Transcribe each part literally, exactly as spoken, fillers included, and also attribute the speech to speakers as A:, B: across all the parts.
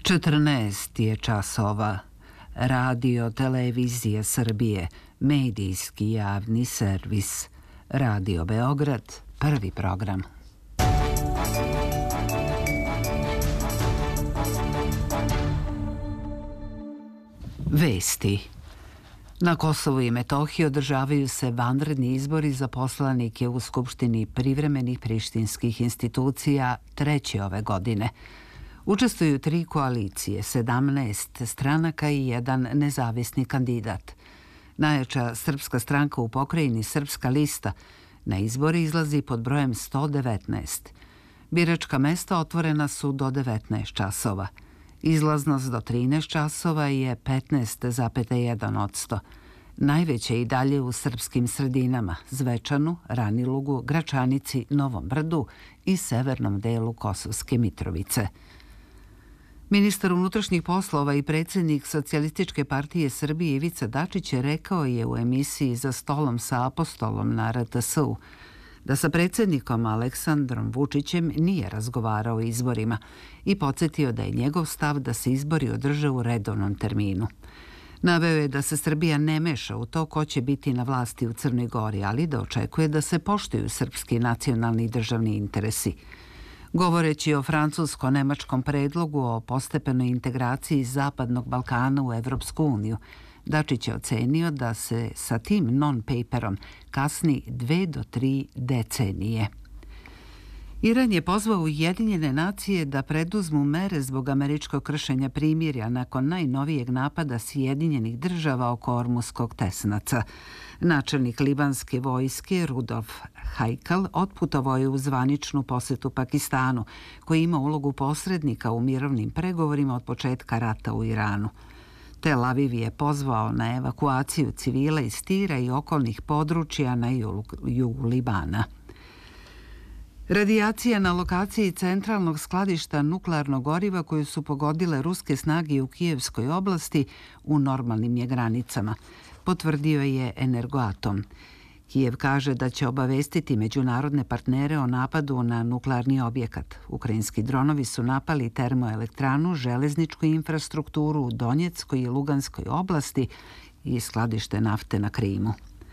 A: četrnaest je časova. Radio Televizije Srbije, medijski javni servis. Radio Beograd, prvi program. Vesti. Na Kosovu i Metohiji održavaju se vanredni izbori za poslanike u Skupštini privremenih prištinskih institucija treće ove godine. Učestvuju tri koalicije, sedamnaest stranaka i jedan nezavisni kandidat. Najjača srpska stranka u pokrajini Srpska lista na izbori izlazi pod brojem sto devetnaest. Biračka mesta otvorena su do devetnaest časova. Izlaznost do trinaest časova je petnaest zarez jedan posto. Najveće i dalje u srpskim sredinama, Zvečanu, Ranilugu, Gračanici, Novom Brdu i severnom delu Kosovske Mitrovice. Ministar unutrašnjih poslova i predsjednik Socijalističke partije Srbije Ivica Dačić je rekao je u emisiji Za stolom sa apostolom na R T S-u da sa predsjednikom Aleksandrom Vučićem nije razgovarao o izborima i podsjetio da je njegov stav da se izbori održe u redovnom terminu. Naveo je da se Srbija ne meša u to ko će biti na vlasti u Crnoj Gori, ali da očekuje da se poštuju srpski nacionalni i državni interesi. Govoreći o francusko-nemačkom predlogu o postepenoj integraciji Zapadnog Balkana u Evropsku uniju, Dačić je ocenio da se sa tim non-paperom kasni dve do tri decenije. Iran je pozvao Ujedinjene nacije da preduzmu mere zbog američkog kršenja primirja nakon najnovijeg napada Sjedinjenih država oko Ormuskog tesnaca. Načelnik libanske vojske Rudolf Haikal otputovao je u zvaničnu posetu Pakistanu, koji ima ulogu posrednika u mirovnim pregovorima od početka rata u Iranu. Tel Aviv je pozvao na evakuaciju civila iz Tira i okolnih područja na jugu Libana. Radijacija na lokaciji centralnog skladišta nuklearnog goriva koju su pogodile ruske snage u Kijevskoj oblasti u normalnim je granicama, potvrdio je Energoatom. Kijev kaže da će obavestiti međunarodne partnere o napadu na nuklearni objekat. Ukrajinski dronovi su napali termoelektranu, železničku infrastrukturu u Donjeckoj i Luganskoj oblasti i skladište nafte na Krimu.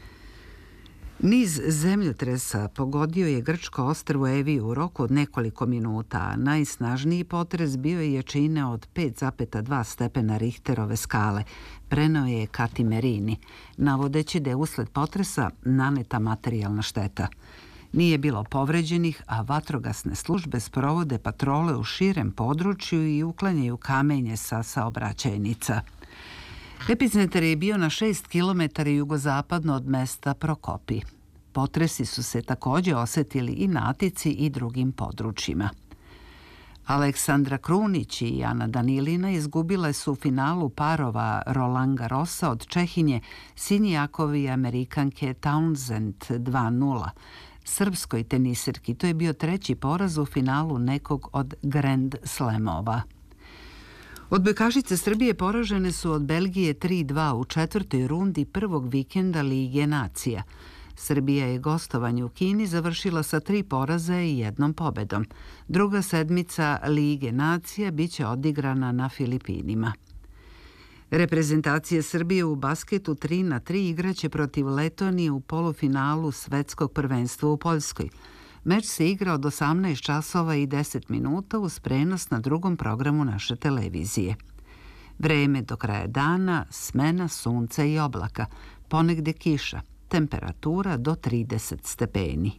A: Niz zemljotresa pogodio je grčko ostrvo Eviju u roku od nekoliko minuta, a najsnažniji potres bio je jačine od pet zarez dva stepena Richterove skale, preneo je Kati Merini, navodeći da je usled potresa naneta materijalna šteta. Nije bilo povređenih, a vatrogasne službe sprovode patrole u širem području i uklanjaju kamenje sa saobraćajnica. Epicentar je bio na šest kilometara jugozapadno od mesta Prokopi. Potresi su se također osjetili i na Atici i drugim područjima. Aleksandra Krunić i Ana Danilina izgubile su u finalu parova Roland Garrosa od Čehinje Sinjakove i Amerikanke Townsend dva nula. Srpskoj tenisirki to je bio treći poraz u finalu nekog od Grand Slamova. Odbojkašice Srbije poražene su od Belgije tri dva u četvrtoj rundi prvog vikenda Lige nacija. Srbija je gostovanje u Kini završila sa tri poraza i jednom pobedom. Druga sedmica Lige nacija biće odigrana na Filipinima. Reprezentacija Srbije u basketu tri na tri igraće protiv Letonije u polufinalu svetskog prvenstva u Poljskoj. Meč se igra od osamnaest časova i deset minuta uz prenos na drugom programu naše televizije. Vreme do kraja dana, smena sunca i oblaka, ponegde kiša, temperatura do trideset stepeni.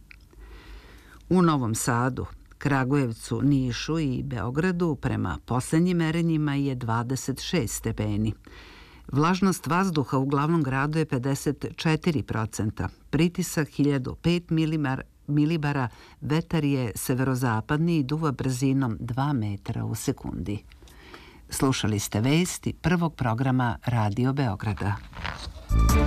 A: U Novom Sadu, Kragujevcu, Nišu i Beogradu prema poslednjim merenjima je dvadeset šest stepeni. Vlažnost vazduha u glavnom gradu je pedeset četiri procenta, pritisak hiljadu pet milibara, vetar je severozapadni i duva brzinom dva metra u sekundi. Slušali ste vesti prvog programa Radio Beograda.